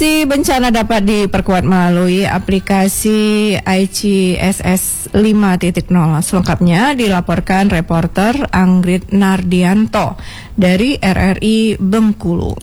Mitigasi bencana dapat diperkuat melalui aplikasi ICSS 5.0. Selengkapnya dilaporkan reporter Anggrit Nardianto dari RRI Bengkulu.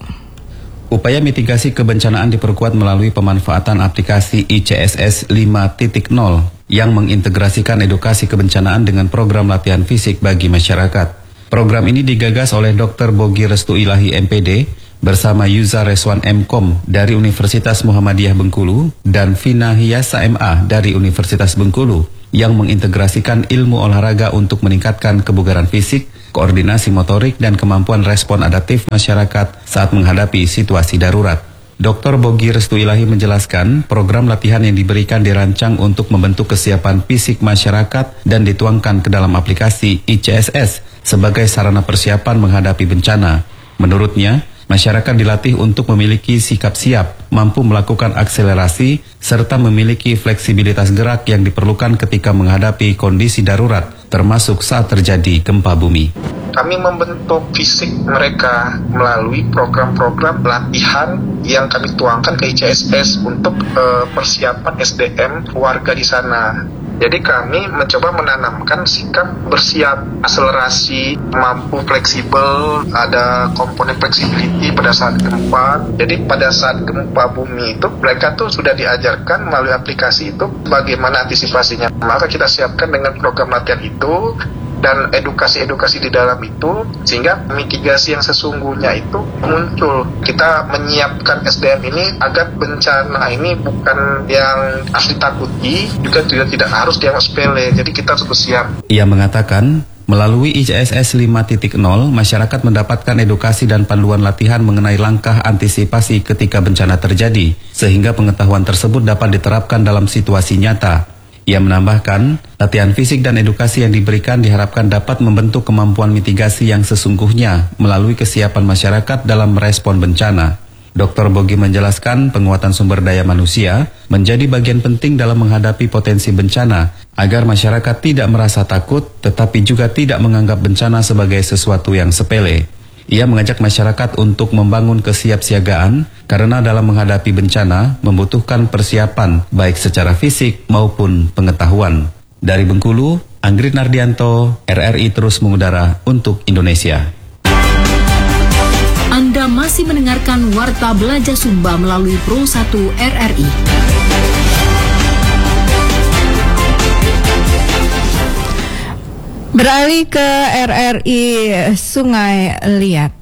Upaya mitigasi kebencanaan diperkuat melalui pemanfaatan aplikasi ICSS 5.0 yang mengintegrasikan edukasi kebencanaan dengan program latihan fisik bagi masyarakat. Program ini digagas oleh Dr. Bogi Restu Ilahi MPD bersama Yuza Reswan MKom dari Universitas Muhammadiyah Bengkulu dan Vina Hiasa MA dari Universitas Bengkulu yang mengintegrasikan ilmu olahraga untuk meningkatkan kebugaran fisik, koordinasi motorik, dan kemampuan respon adaptif masyarakat saat menghadapi situasi darurat. Dr. Bogi Restu Ilahi menjelaskan, program latihan yang diberikan dirancang untuk membentuk kesiapan fisik masyarakat dan dituangkan ke dalam aplikasi ICSS sebagai sarana persiapan menghadapi bencana. Menurutnya, masyarakat dilatih untuk memiliki sikap siap, mampu melakukan akselerasi, serta memiliki fleksibilitas gerak yang diperlukan ketika menghadapi kondisi darurat, termasuk saat terjadi gempa bumi. Kami membentuk fisik mereka melalui program-program latihan yang kami tuangkan ke ICSS untuk persiapan SDM warga di sana. Jadi kami mencoba menanamkan sikap bersiap, akselerasi, mampu fleksibel, ada komponen flexibility pada saat gempa. Jadi pada saat gempa bumi itu mereka tuh sudah diajarkan melalui aplikasi itu bagaimana antisipasinya. Maka kita siapkan dengan program latihan itu dan edukasi-edukasi di dalam itu sehingga mitigasi yang sesungguhnya itu muncul. Kita menyiapkan SDM ini agar bencana ini bukan yang harus ditakuti, juga tidak harus dianggap sepele. Jadi kita harus bersiap. Ia mengatakan, melalui ICSS 5.0, masyarakat mendapatkan edukasi dan panduan latihan mengenai langkah antisipasi ketika bencana terjadi, sehingga pengetahuan tersebut dapat diterapkan dalam situasi nyata. Ia menambahkan, latihan fisik dan edukasi yang diberikan diharapkan dapat membentuk kemampuan mitigasi yang sesungguhnya melalui kesiapan masyarakat dalam merespon bencana. Dr. Bogi menjelaskan penguatan sumber daya manusia menjadi bagian penting dalam menghadapi potensi bencana agar masyarakat tidak merasa takut tetapi juga tidak menganggap bencana sebagai sesuatu yang sepele. Ia mengajak masyarakat untuk membangun kesiapsiagaan karena dalam menghadapi bencana membutuhkan persiapan baik secara fisik maupun pengetahuan. Dari Bengkulu, Anggrit Nardianto, RRI terus mengudara untuk Indonesia. Anda masih mendengarkan Warta Belajar Sumba melalui Pro 1 RRI. Beralih ke RRI Sungai Liat.